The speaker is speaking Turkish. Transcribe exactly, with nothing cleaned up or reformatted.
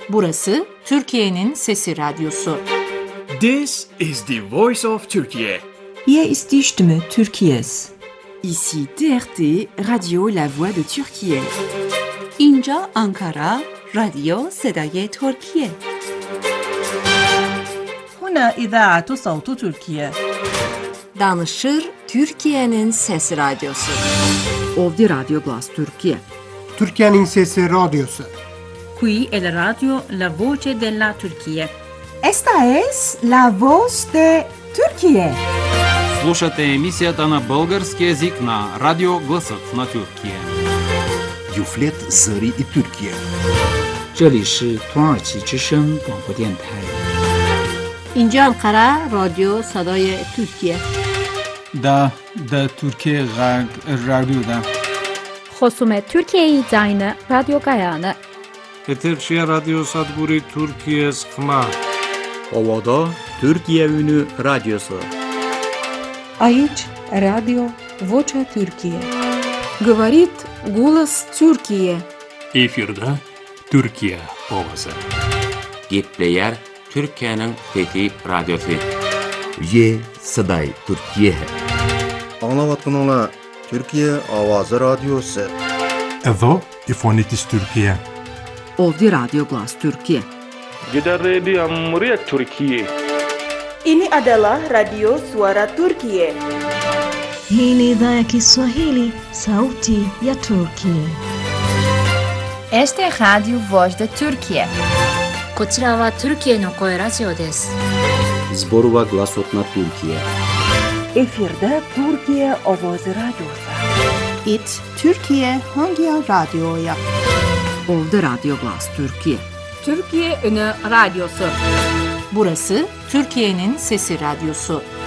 Burası Türkiye'nin Sesi Radyosu. This is the voice of Turkey. Hier ist die Stimme Türkiye's. Ici T R T, Radio La Voix de Türkiye. اینجا آنکارا، رادیو صدای ترکیه. هنا إذاعة صوت تركيا. Danışır Türkiye'nin Sesi Radyosu. Ovdje Radio Glas Türkiye. Türkiye'nin Sesi Radyosu. Qui è la radio La Voce della Turchia. Esta es la voz de Türkiye. Слушате емисията на български език на Радио Гласът на Türkiye. Юфлет Зари и Türkiye. 这里是土耳其之声广播电台。 اینجا انقره رادیو صدای ترکیه. دا دا Türkiye رادیو دا. خصوم Türkiye زاین رادیو گایانه. Eterşehir Radyo Sadburi Türkiye Sıkma. Ovada Türkiye Ünü Radyosu. Aici Radio Vocea Türkiye. Говорит голос Türkiye. Efirde Türkiye ovası. Gepleyer Türkiye'nin Fethi Radyosu. Ye Saday Türkiye. Anlavatınla Türkiye Avazı Radyosu. Evo İfonitis Türkiye. Ovdje Radio Glas Türkiye. Gider Radio Amriyet Türkiye. Ini adalah Radio Suara Turkiye. Hii ni idhaa ya Kiswahili, sauti ya Turkiye. Este es Radio Voz de Turkiye. こちらは Türkiyeの声ラジオです。 Zborova Glasot na Türkiye. Efirde Türkiye Avazı Radyosu. It Türkiye hangi radyoya? Ovdje Radio Glas Türkiye. Türkiye Ünü Radyosu. Burası Türkiye'nin Sesi Radyosu.